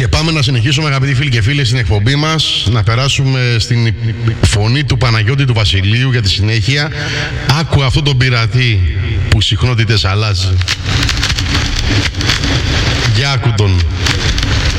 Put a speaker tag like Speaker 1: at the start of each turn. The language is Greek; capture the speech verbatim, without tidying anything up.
Speaker 1: Και πάμε να συνεχίσουμε, αγαπητοί φίλοι και φίλες, στην εκπομπή μας, να περάσουμε στην φωνή του Παναγιώτη του Βασιλείου για τη συνέχεια. Άκου αυτό τον πειρατή που συχνότητες αλλάζει. Για άκου τον.